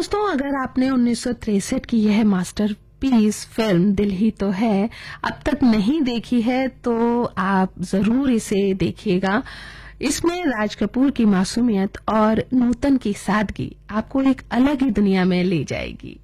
दोस्तों, अगर आपने 1963 की यह मास्टरपीस फिल्म दिल ही तो है अब तक नहीं देखी है तो आप जरूर इसे देखिएगा। इसमें राज कपूर की मासूमियत और नूतन की सादगी आपको एक अलग ही दुनिया में ले जाएगी।